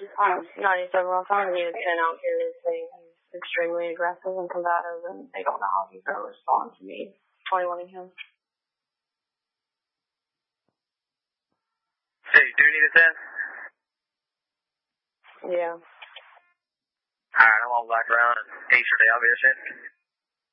97. I'm telling you, 10 out here is saying he's extremely aggressive and combative, and they don't know how he's going to respond to me. 21 him. Hey, do you need a 10? Yeah. Alright, I'm on back around and Easter Day. I'll be there soon.